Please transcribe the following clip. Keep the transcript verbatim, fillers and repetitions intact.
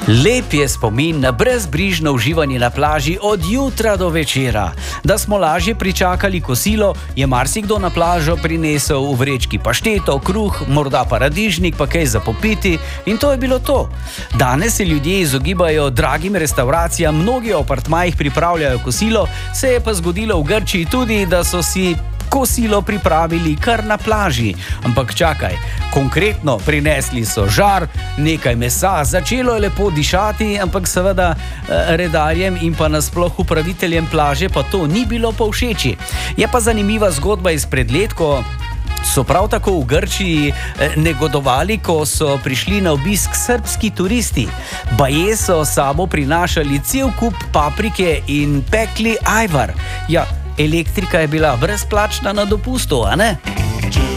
Lep je spomin na brezbrižno uživanje na plaži od jutra do večera. Da smo lažje pričakali kosilo, je marsikdo na plažo prinesel v vrečki pašteto, kruh, morda paradižnik, pa kaj za popiti in to je bilo to. Danes se ljudje izogibajo dragim restauracijam, mnogi v apartmajih pripravljajo kosilo, se je pa zgodilo v Grčiji tudi, da so si kosilo pripravili kar na plaži. Ampak čakaj, konkretno prinesli so žar, nekaj mesa, začelo je lepo dišati, ampak seveda redarjem in pa nasploh upraviteljem plaže pa to ni bilo povšeči. Je pa zanimiva zgodba izpred let, ko so prav tako v Grčiji negodovali, ko so prišli na obisk srbski turisti. Baje so sabo prinašali cel kup paprike in pekli ajvar. Ja, elektrika je bila brezplačna na dopustu, a ne?